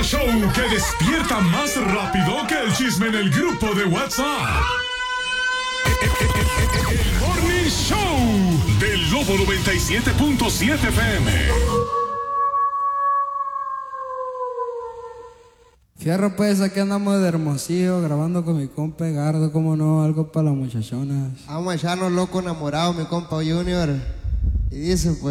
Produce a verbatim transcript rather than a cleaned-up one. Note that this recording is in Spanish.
show que despierta más rápido que el chisme en el grupo de WhatsApp. El Morning Show del Lobo noventa y siete punto siete F M. Fierro, pues aquí andamos de Hermosillo grabando con mi compa Gardo, como no, algo para las muchachonas. Vamos a echarnos loco enamorado, mi compa Junior. Y dice pues.